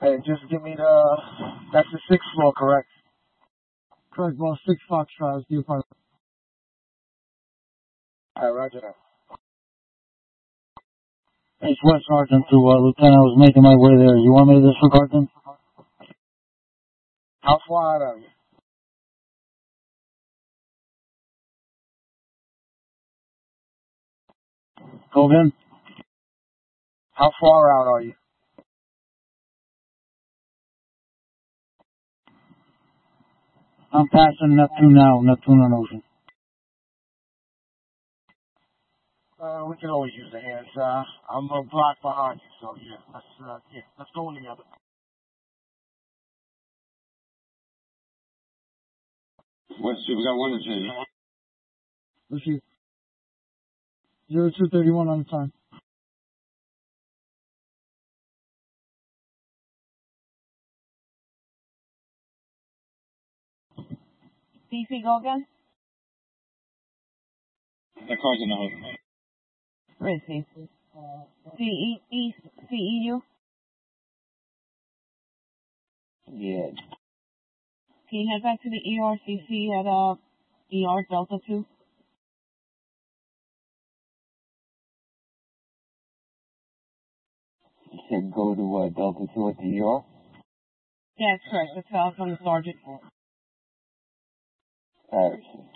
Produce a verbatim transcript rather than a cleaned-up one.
Hey, just give me the, that's the sixth floor, correct? Correct, boss. Six Foxtrot is the apartment. Alright, roger that. It's West Sergeant to uh, Lieutenant. I was making my way there. You want me to disregard them? How far out are you? Go again? How far out are you? I'm passing Neptune now, Neptune and Ocean. Uh, we can always use the hands. Uh, I'm a block behind you, so yeah, let's, uh, yeah, let's go together. What's, we got one in City. Receive. zero two thirty-one on the time. C C, go again? The car's in the hood. Where is he? C E E C E U? Yeah. Can you head back to the E R C C at uh E R Delta two? You said go to uh, Delta two at the E R? Yeah, that's correct. That's how from the sergeant. Alright.